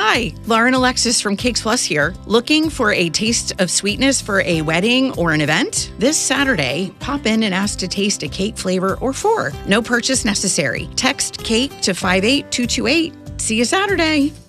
Hi, Lauren Alexis from Cakes Plus here. Looking for a taste of sweetness for a wedding or an event? This Saturday, pop in and ask to taste a cake flavor or four. No purchase necessary. Text CAKE to 58228. See you Saturday.